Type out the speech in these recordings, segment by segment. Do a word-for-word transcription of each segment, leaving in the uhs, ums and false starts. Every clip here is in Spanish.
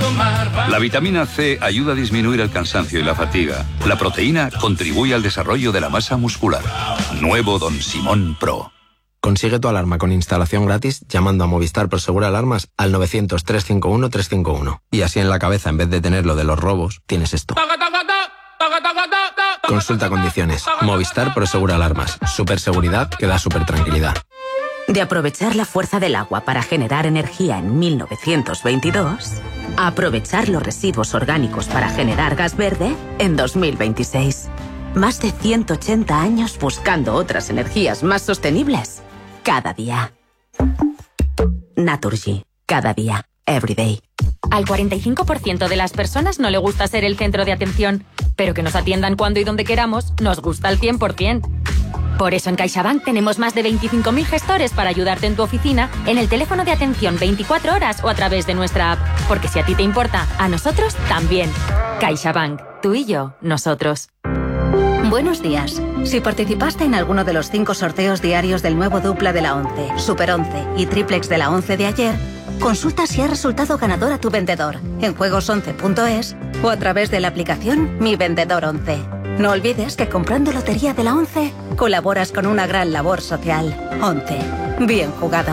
La vitamina C ayuda a disminuir el cansancio y la fatiga. La proteína contribuye al desarrollo de la masa muscular. Nuevo Don Simón Pro. Consigue tu alarma con instalación gratis llamando a Movistar Prosegur Alarmas al novecientos, trescientos cincuenta y uno, trescientos cincuenta y uno. Y así en la cabeza, en vez de tener lo de los robos, tienes esto. Consulta condiciones. Movistar Prosegur Alarmas. Superseguridad que da super tranquilidad. De aprovechar la fuerza del agua para generar energía en mil novecientos veintidós, a aprovechar los residuos orgánicos para generar gas verde en dos mil veintiséis. Más de ciento ochenta años buscando otras energías más sostenibles. Cada día. Naturgy. Cada día. Every day. Al cuarenta y cinco por ciento de las personas no le gusta ser el centro de atención, pero que nos atiendan cuando y donde queramos nos gusta al cien por ciento. Por eso en CaixaBank tenemos más de veinticinco mil gestores para ayudarte en tu oficina, en el teléfono de atención veinticuatro horas o a través de nuestra app. Porque si a ti te importa, a nosotros también. CaixaBank. Tú y yo, nosotros. Buenos días. Si participaste en alguno de los cinco sorteos diarios del nuevo dupla de la once, Super once y triplex de la once de ayer, consulta si ha resultado ganador a tu vendedor en juegos once punto es o a través de la aplicación Mi Vendedor once. No olvides que comprando Lotería de la once colaboras con una gran labor social. once. Bien jugado.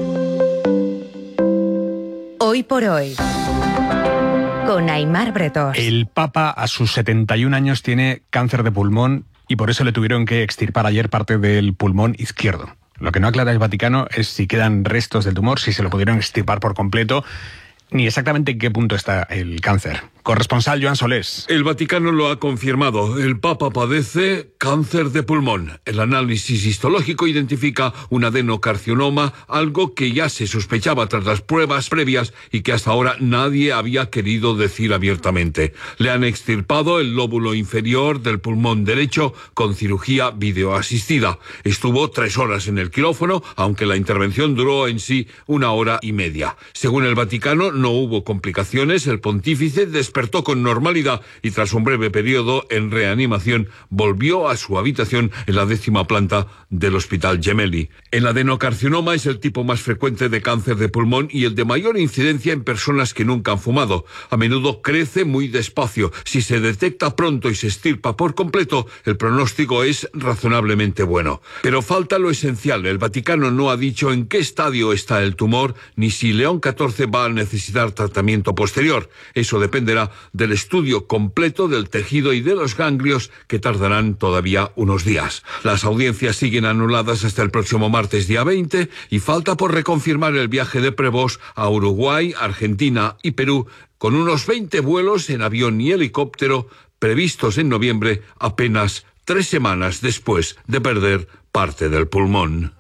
Hoy por hoy, con Aimar Bretós. El Papa a sus setenta y un años tiene cáncer de pulmón y por eso le tuvieron que extirpar ayer parte del pulmón izquierdo. Lo que no aclara el Vaticano es si quedan restos del tumor, si se lo pudieron extirpar por completo, ni exactamente en qué punto está el cáncer. Corresponsal Joan Solés. El Vaticano lo ha confirmado. El Papa padece cáncer de pulmón. El análisis histológico identifica un adenocarcinoma, algo que ya se sospechaba tras las pruebas previas y que hasta ahora nadie había querido decir abiertamente. Le han extirpado el lóbulo inferior del pulmón derecho con cirugía videoasistida. Estuvo tres horas en el quirófano, aunque la intervención duró en sí una hora y media. Según el Vaticano, no hubo complicaciones. El pontífice despertó con normalidad y tras un breve periodo en reanimación volvió a su habitación en la décima planta del Hospital Gemelli. El adenocarcinoma es el tipo más frecuente de cáncer de pulmón y el de mayor incidencia en personas que nunca han fumado. A menudo crece muy despacio. Si se detecta pronto y se extirpa por completo, el pronóstico es razonablemente bueno. Pero falta lo esencial. El Vaticano no ha dicho en qué estadio está el tumor ni si León catorce va a necesitar tratamiento posterior. Eso dependerá del estudio completo del tejido y de los ganglios, que tardarán todavía unos días. Las audiencias siguen anuladas hasta el próximo martes día veinte y falta por reconfirmar el viaje de Prevost a Uruguay, Argentina y Perú, con unos veinte vuelos en avión y helicóptero previstos en noviembre, apenas tres semanas después de perder parte del pulmón.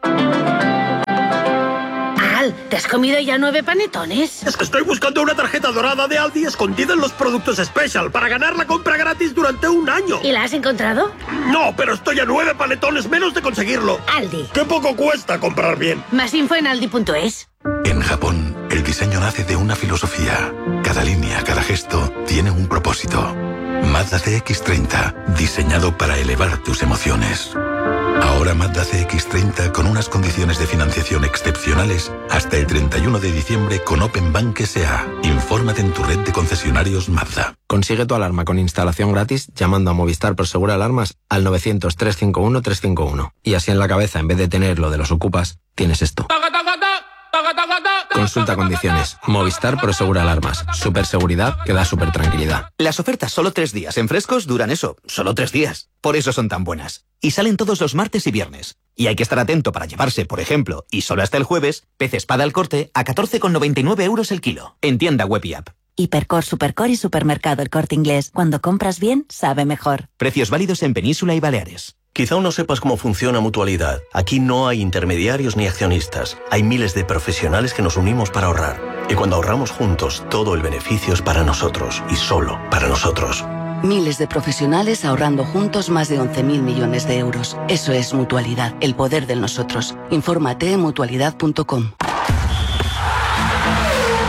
¿Te has comido ya nueve panetones? Es que estoy buscando una tarjeta dorada de Aldi escondida en los productos Special para ganar la compra gratis durante un año. ¿Y la has encontrado? No, pero estoy a nueve panetones menos de conseguirlo. Aldi. ¡Qué poco cuesta comprar bien! Más info en aldi punto es. En Japón, el diseño nace de una filosofía. Cada línea, cada gesto, tiene un propósito. Mazda C X treinta, diseñado para elevar tus emociones. Ahora Mazda C X treinta con unas condiciones de financiación excepcionales hasta el treinta y uno de diciembre con Open Bank S A. Infórmate en tu red de concesionarios Mazda. Consigue tu alarma con instalación gratis llamando a Movistar Prosegur Alarmas al novecientos, trescientos cincuenta y uno, trescientos cincuenta y uno. Y así en la cabeza, en vez de tener lo de los ocupas, tienes esto. Consulta condiciones. Movistar Prosegur Alarmas. Superseguridad que da super tranquilidad. Las ofertas solo tres días en Frescos duran eso, solo tres días. Por eso son tan buenas. Y salen todos los martes y viernes. Y hay que estar atento para llevarse, por ejemplo, y solo hasta el jueves, pez espada al corte a catorce con noventa y nueve euros el kilo. En tienda web y app. Hipercor, Supercor y Supermercado El Corte Inglés. Cuando compras bien, sabe mejor. Precios válidos en Península y Baleares. Quizá aún no sepas cómo funciona Mutualidad. Aquí no hay intermediarios ni accionistas. Hay miles de profesionales que nos unimos para ahorrar. Y cuando ahorramos juntos, todo el beneficio es para nosotros y solo para nosotros. Miles de profesionales ahorrando juntos más de once mil millones de euros. Eso es Mutualidad, el poder del nosotros. Infórmate en mutualidad punto com.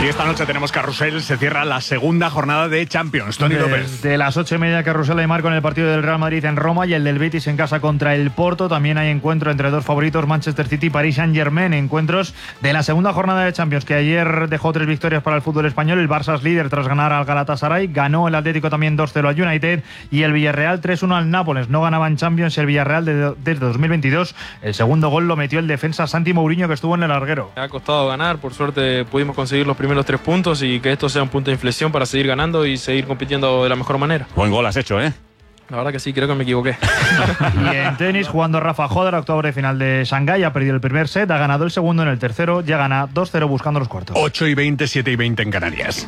Y esta noche tenemos carrusel, se cierra la segunda jornada de Champions. Tony López. De las ocho y media, carrusel Aimar con el partido del Real Madrid en Roma y el del Betis en casa contra el Porto. También hay encuentro entre dos favoritos, Manchester City y Paris Saint-Germain. Encuentros de la segunda jornada de Champions, que ayer dejó tres victorias para el fútbol español. El Barça es líder tras ganar al Galatasaray. Ganó el Atlético también dos cero al United y el Villarreal tres uno al Nápoles. No ganaba en Champions el Villarreal desde, desde dos mil veintidós. El segundo gol lo metió el defensa Santi Mourinho, que estuvo en el larguero. Me ha costado ganar, por suerte pudimos conseguir los primeros tres puntos y que esto sea un punto de inflexión para seguir ganando y seguir compitiendo de la mejor manera. Buen gol has hecho, ¿eh? La verdad que sí, creo que me equivoqué. Y en tenis, jugando Rafa Joder, octavo de final de Shanghái, ha perdido el primer set, ha ganado el segundo en el tercero, ya gana dos cero buscando los cuartos. ocho y veinte, siete y veinte en Canarias.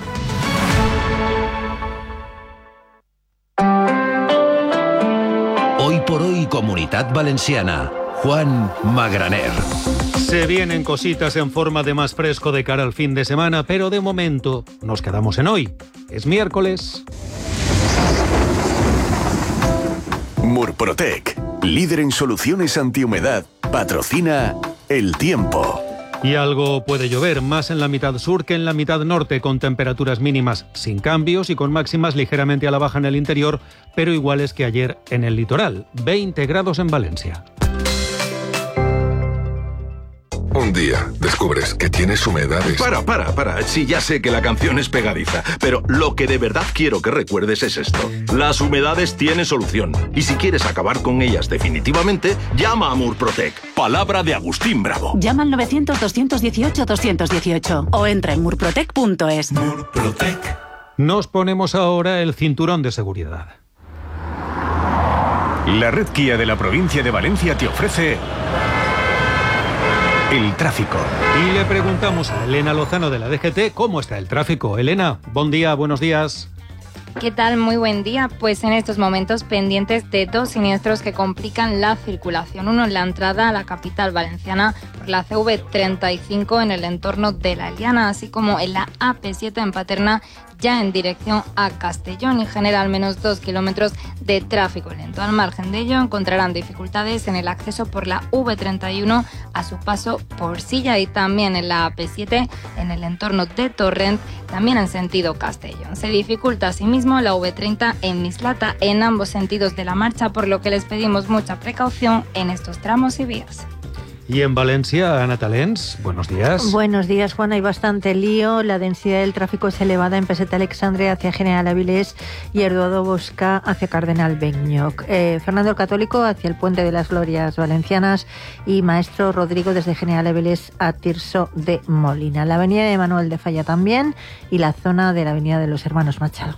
Hoy por hoy, Comunitat Valenciana. Juan Magraner. Se vienen cositas en forma de más fresco de cara al fin de semana, pero de momento nos quedamos en hoy. Es miércoles. Murprotec, líder en soluciones antihumedad, patrocina El Tiempo. Y algo puede llover, más en la mitad sur que en la mitad norte, con temperaturas mínimas sin cambios y con máximas ligeramente a la baja en el interior, pero iguales que ayer en el litoral. veinte grados en Valencia. Un día descubres que tienes humedades. Para, para, para. Sí, ya sé que la canción es pegadiza, pero lo que de verdad quiero que recuerdes es esto. Las humedades tienen solución. Y si quieres acabar con ellas definitivamente, llama a Murprotec. Palabra de Agustín Bravo. Llama al novecientos, doscientos dieciocho, doscientos dieciocho o entra en murprotec punto es. Murprotec. Nos ponemos ahora el cinturón de seguridad. La red Kia de la provincia de Valencia te ofrece el tráfico. Y le preguntamos a Elena Lozano de la D G T cómo está el tráfico. Elena, buen día, buenos días. ¿Qué tal? Muy buen día. Pues en estos momentos pendientes de dos siniestros que complican la circulación. Uno en la entrada a la capital valenciana por la C V treinta y cinco en el entorno de La Eliana, así como en la A P siete en Paterna, ya en dirección a Castellón, y genera al menos dos kilómetros de tráfico lento. Al margen de ello, encontrarán dificultades en el acceso por la V treinta y uno a su paso por Silla, y también en la A P siete en el entorno de Torrent, también en sentido Castellón. Se dificulta asimismo la V treinta en Mislata en ambos sentidos de la marcha, por lo que les pedimos mucha precaución en estos tramos y vías. Y en Valencia, Ana Talens, buenos días. Buenos días, Juan. Hay bastante lío. La densidad del tráfico es elevada en Peseta Alexandre hacia General Avilés y Eduardo Bosca hacia Cardenal Beñoc. Eh, Fernando el Católico hacia el Puente de las Glorias Valencianas y Maestro Rodrigo desde General Avilés a Tirso de Molina. La avenida de Manuel de Falla también y la zona de la avenida de los Hermanos Machado.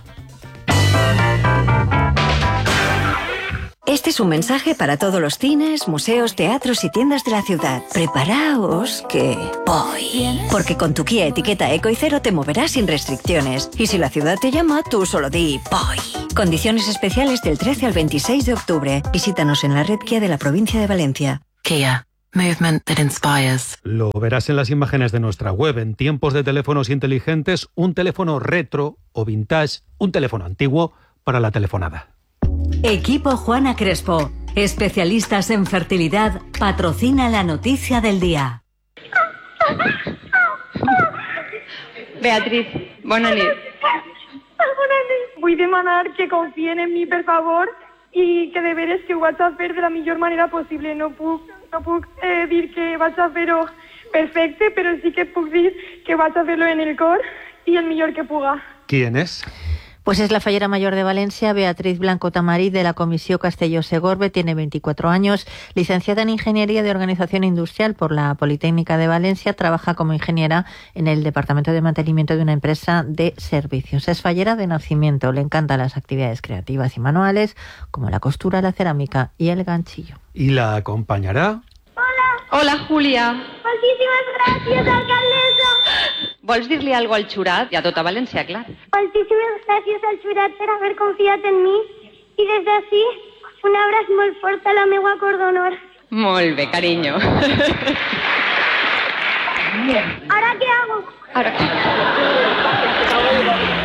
Este es un mensaje para todos los cines, museos, teatros y tiendas de la ciudad. Preparaos que voy. Porque con tu Kia etiqueta Eco y Cero te moverás sin restricciones. Y si la ciudad te llama, tú solo di voy. Condiciones especiales del trece al veintiséis de octubre. Visítanos en la red Kia de la provincia de Valencia. Kia. Movement that inspires. Lo verás en las imágenes de nuestra web. En tiempos de teléfonos inteligentes, un teléfono retro o vintage, un teléfono antiguo para la telefonada. Equipo Juana Crespo, especialistas en fertilidad, patrocina la noticia del día. Beatriz, bona nit. Bona nit. Vull demanar que confien en mi, per favor, i que de veres que ho vaig a fer de la millor manera possible. No puc, no puc eh, dir que vaig a fer-ho perfecte, però sí que puc dir que vaig a fer-lo en el cor i el millor que puga. ¿Quién es? Pues es la fallera mayor de Valencia, Beatriz Blanco Tamarí, de la Comisión Castelló-Segorbe. Tiene veinticuatro años, licenciada en Ingeniería de Organización Industrial por la Politécnica de Valencia. Trabaja como ingeniera en el Departamento de Mantenimiento de una empresa de servicios. Es fallera de nacimiento, le encantan las actividades creativas y manuales, como la costura, la cerámica y el ganchillo. ¿Y la acompañará? Hola, Júlia. Moltíssimes gràcies, alcaldessa. Vols dir-li alguna cosa al xurat? I a tota València, clar. Moltíssimes gràcies al xurat per haver confiat en mi. I des d'ací, un abraç molt fort a la meua cor d'honor. Molt bé, carinyo. ¿Ahora qué hago? Ahora Le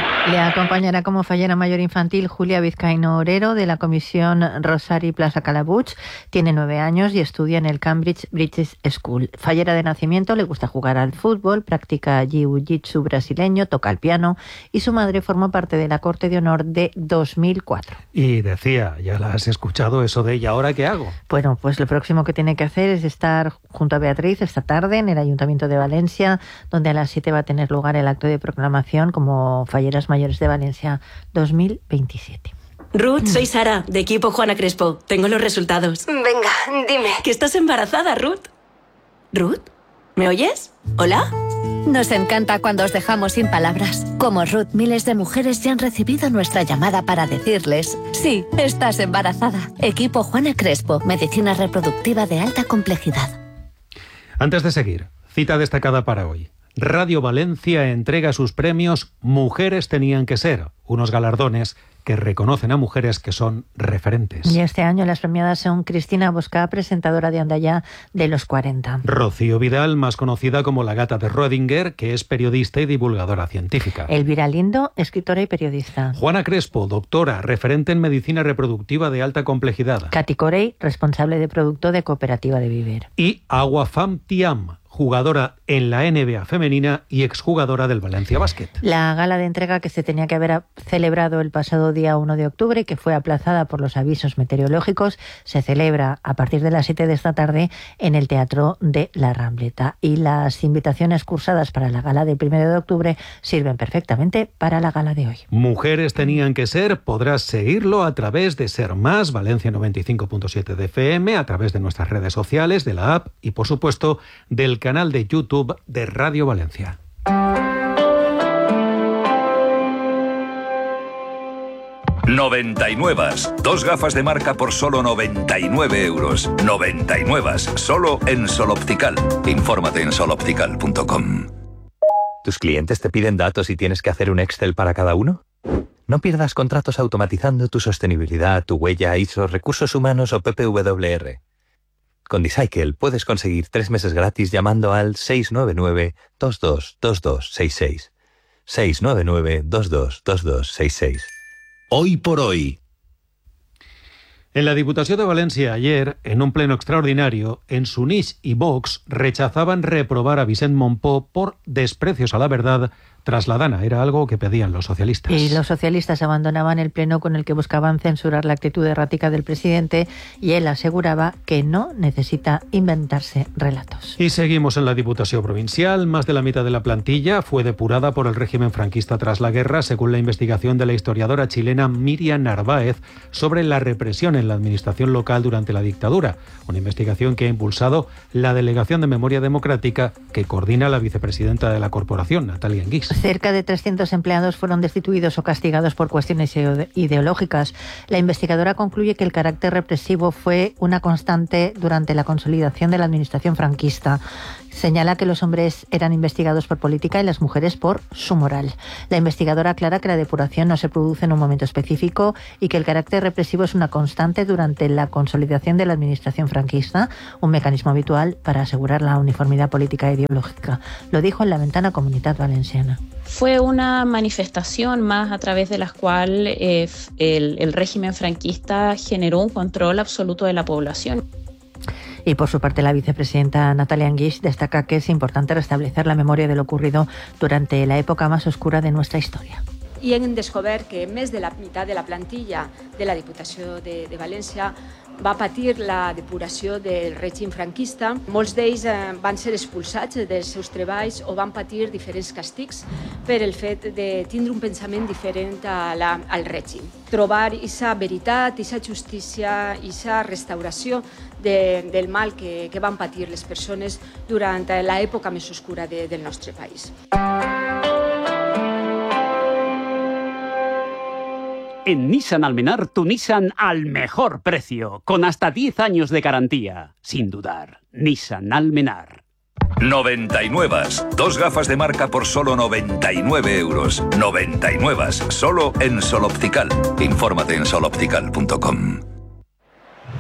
acompañará como fallera mayor infantil Julia Vizcaíno Orero, de la Comisión Rosari Plaza Calabuig. Tiene nueve años y estudia en el Cambridge British School. Fallera de nacimiento, le gusta jugar al fútbol, practica jiu-jitsu brasileño, toca el piano y su madre formó parte de la Corte de Honor de dos mil cuatro. Y decía, ya la has escuchado, eso de ¿y ahora qué hago? Bueno, pues lo próximo que tiene que hacer es estar junto a Beatriz esta tarde en el Ayuntamiento de Valencia, donde a las siete va a tener lugar el acto de proclamación como falleras mayores de Valencia dos mil veintisiete. Ruth, soy Sara, de equipo Juana Crespo. Tengo los resultados. Venga, dime. Que estás embarazada, Ruth. ¿Ruth? ¿Me oyes? ¿Hola? Nos encanta cuando os dejamos sin palabras. Como Ruth, miles de mujeres ya han recibido nuestra llamada para decirles: sí, estás embarazada. Equipo Juana Crespo, medicina reproductiva de alta complejidad. Antes de seguir, cita destacada para hoy. Radio Valencia entrega sus premios Mujeres Tenían que Ser, unos galardones que reconocen a mujeres que son referentes. Y este año las premiadas son Cristina Bosca, presentadora de Onda Ya de los cuarenta. Rocío Vidal, más conocida como la gata de Rödinger, que es periodista y divulgadora científica. Elvira Lindo, escritora y periodista. Juana Crespo, doctora, referente en medicina reproductiva de alta complejidad. Katy Corey, responsable de producto de Cooperativa de Viver. Y Agua Fam Tiam, jugadora en la N B A femenina y exjugadora del Valencia Basket. La gala de entrega, que se tenía que haber celebrado el pasado día uno de octubre y que fue aplazada por los avisos meteorológicos, se celebra a partir de las siete de esta tarde en el Teatro de la Rambleta. Y las invitaciones cursadas para la gala del primero de octubre sirven perfectamente para la gala de hoy. Mujeres Tenían que Ser, podrás seguirlo a través de Ser Más, Valencia noventa y cinco punto siete de F M, a través de nuestras redes sociales, de la app y, por supuesto, del canal de YouTube de Radio Valencia. noventa y nueve. Dos gafas de marca por solo noventa y nueve euros. noventa y nueve. Solo en Sol Optical. Infórmate en sol optical punto com. ¿Tus clientes te piden datos y tienes que hacer un Excel para cada uno? No pierdas contratos automatizando tu sostenibilidad, tu huella, I S O, recursos humanos o P P W R. Con Decycle puedes conseguir tres meses gratis llamando al seis nueve nueve, dos dos dos dos seis seis. seis nueve nueve, dos dos dos dos seis seis. Hoy por hoy. En la Diputació de València ayer, en un pleno extraordinario, en Sunís y Vox rechazaban reprobar a Vicent Montpó por desprecios a la verdad tras la Dana. Era algo que pedían los socialistas. Y los socialistas abandonaban el pleno con el que buscaban censurar la actitud errática del presidente, y él aseguraba que no necesita inventarse relatos. Y seguimos en la Diputació Provincial. Más de la mitad de la plantilla fue depurada por el régimen franquista tras la guerra, según la investigación de la historiadora chilena Miriam Narváez sobre la represión en la administración local durante la dictadura. Una investigación que ha impulsado la Delegación de Memoria Democrática, que coordina la vicepresidenta de la corporación, Natalia Enguís. Cerca de trescientos empleados fueron destituidos o castigados por cuestiones ideológicas. La investigadora concluye que el carácter represivo fue una constante durante la consolidación de la administración franquista. Señala que los hombres eran investigados por política y las mujeres por su moral. La investigadora aclara que la depuración no se produce en un momento específico y que el carácter represivo es una constante durante la consolidación de la administración franquista, un mecanismo habitual para asegurar la uniformidad política e ideológica. Lo dijo en La Ventana Comunitat Valenciana. Fue una manifestación más a través de la cual eh, el, el régimen franquista generó un control absoluto de la población. Y por su parte, la vicepresidenta Natalia Enguix destaca que es importante restablecer la memoria de lo ocurrido durante la època más oscura de nuestra història. I hem descobert que més de la meitat de la plantilla de la Diputació de, de València va patir la depuració del règim franquista. Molts d'ells eh, van ser expulsats dels seus treballs o van patir diferents càstigs per el fet de tindre un pensament diferent a la, al règim. Trobar aquesta veritat, aquesta justícia, aquesta restauració de, del mal que, que van patir les persones durant l'època més oscura de, del nostre país. En Nissan Almenar, tu Nissan al mejor precio, con hasta diez años de garantía. Sin dudar, Nissan Almenar. noventa y nueve. Dos gafas de marca por solo noventa y nueve euros. noventa y nueve. Solo en Sol Optical. Infórmate en sol optical punto com.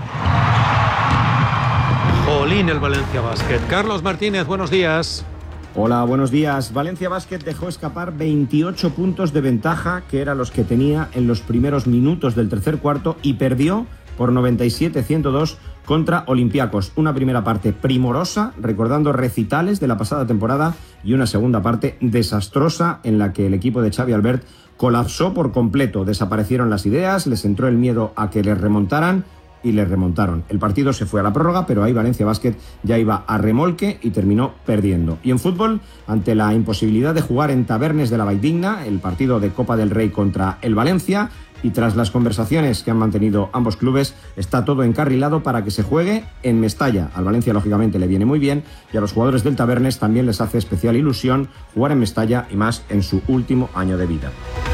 Jolín, el Valencia Basket. Carlos Martínez, buenos días. Hola, buenos días. Valencia Basket dejó escapar veintiocho puntos de ventaja, que eran los que tenía en los primeros minutos del tercer cuarto, y perdió por noventa y siete a ciento dos contra Olympiacos. Una primera parte primorosa, recordando recitales de la pasada temporada, y una segunda parte desastrosa en la que el equipo de Xavi Albert colapsó por completo. Desaparecieron las ideas, les entró el miedo a que les remontaran y les remontaron. El partido se fue a la prórroga, pero ahí Valencia Basket ya iba a remolque y terminó perdiendo. Y en fútbol, ante la imposibilidad de jugar en Tabernes de la Valldigna, el partido de Copa del Rey contra el Valencia, y tras las conversaciones que han mantenido ambos clubes, está todo encarrilado para que se juegue en Mestalla. Al Valencia, lógicamente, le viene muy bien, y a los jugadores del Tabernes también les hace especial ilusión jugar en Mestalla, y más en su último año de vida.